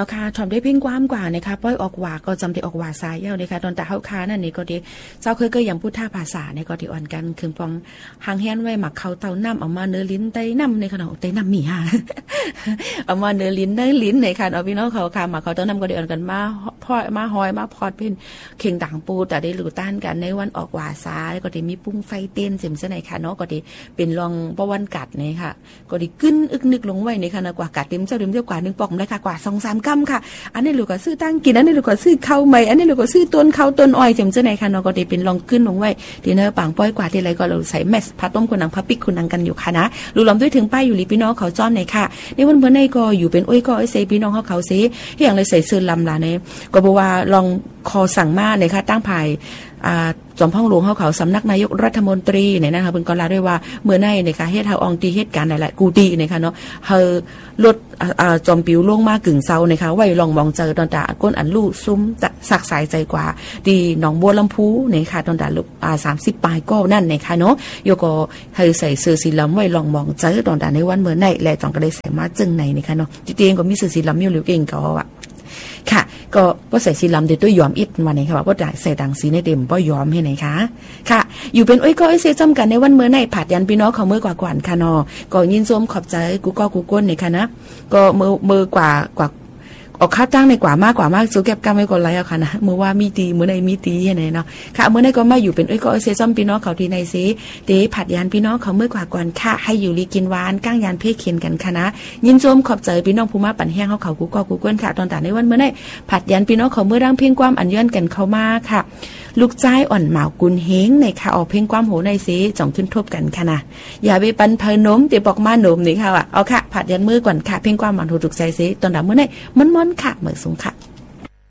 เอาค่ะทำได้เพ่งความกว่านะคะป้อยออกว่าก็จำได้ออกว่าสายเย้านะคะตอนแต่เฮาค้านั่นนี่ก็ดีเจ้าเคยก็อย่างพูดท่าภาษาในก็ดีอ่อนกันคืนปองหางแฮนไว้หมักเขาเตาน้ำเอามาเนื้อลิ้นไตน้ำในขณะไตน้ำมีฮะเอามาเนื้อลิ้นในค่ะเอาพี่น้องเขาค่ะหมักเขาเตาน้ำก็ดีอ่อนกันมาพอมาหอยมาพอดเป็นเข่งต่างปูแต่ได้หลู่ต้านกันในวันออกว่าสายก็ดีมีปุ้งไฟเต้นเสียมเสน่ห์ค่ะเนาะก็ดีเป็นรองประวันกัดนี่ค่ะก็ดีกึ้นอึกนึกลงไว้ในขณะกว่ากัดเต็มเจ้ากว่า1ปอกเลยค่ะกว่า2-3 กำค่ะอันนี้ลูกก็ซื้อตั้งกินอันนี้ลูกก็ซื้อข้าวใหม่อันนี้ลูกก็ซื้อต้นข้าวต้นอ้อยเสียมเสน่ห์ค่ะเนาะก็ดีเป็นรองกึ้นลงไว้ที่เนื้อปังป้อยกว่าที่ไรก็เราใส่แมสผัดต้มคนนังพับปิกคนนังกันอยู่ค่ะนะรู้ลำด้วยถึงป้ายอยู่ลีพี่น้องเขาจ้อมในค่ะในวันเมื่อในก็อยู่เป็นอ้อยก็ไอเซพี่น้องเขาเซอย่างไรใส่เสื้อลำล่ะเนี่ยก็บอกว่าลองคอสั่งมาในค่ะตั้งภายจอมพ่องหลวงเขาสำนักนายกรัฐมนตรีเนี่ยนะคะเพิ่นก็ลาด้วยว่าเมื่อในนะคะเฮ็ดเฮาอองตีเฮ็ดการหลายๆกูตีนะคะเนาะเฮาลดจอมปิวลงมากึ่งเซานะคะไว้ลองมองเจอตอนตาก้นอันลู่ซุ้มสักสายใจกว่าดีหนองบัวลำพูนะคะตอนตาลูก30 ปลายก็นั่นนะคะเนาะโยก็ให้ใส่เสื้อสีเหลืองไว้ลองมองเจอตอนตาในวันเมื่อในและจองก็ได้ใส่มาจึงในนะคะเนาะจริงๆก็มีเสื้อสีเหลืองอยู่หรือเก่งก็ว่าค่ะก็ใส่สีลำเดี๋ยวตัวยอมอิดมาไหนค่ะว่าใส่ดังสีในเต็มป้อยอมให้ไหนคะค่ะอยู่เป็นอ้อยก็ไอเซจำกันในวันเมื่อในผัดยันพี่น้องเขาเมื่อกว่ากวนค่ะนอก็ยินส้มขอบใจกูก้นเนี่ยค่ะนะก็เมื่อกว่าออกข้าวตั้งในกว่ามากสู้แก็บกำไว้ก่อนไรเอาค่ะนะเมื่อว่ามีตีเมื่อในมีตียังไงเนาะค่ะเมื่อในก็มาอยู่เป็นอ้อยก็ไอเซจำพี่น้องเขาที่ในซีเดผัดยันพี่น้องเขาเมื่อกว่ากวนค่ะให้อยู่ลีกินหวานก้างยันเพ่เขียนกันค่ะนะยินส้มขอบใจพี่น้องผู้มาปั่นแห้งเขากูก้นค่ะตอนแต่ในวันเมื่อในผัดยันพี่น้องเขาเมื่อร่างเพียงความอันย้อนกันเข้ามาค่ะลูกจ้ายอ่อนหมาวกุนเฮงในค่ะออกเพ่งความโหในซีจ่องขึ้นทบกันค่ะนะอย่าไปปันเพนมเดี๋ยวบอกมาหนมนี่ค่ะเอาค่ะผัดยันมือก่อนค่ะเพ่งความมันถูกใจซีตอนดับเมื่อในมันค่ะเหมือนสูงค่ะ